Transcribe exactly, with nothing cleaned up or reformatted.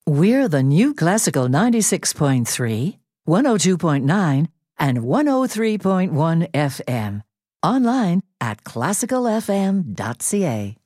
We're the new Classical ninety-six point three, one oh two point nine, and one oh three point one F M. Online at classical f m dot c a.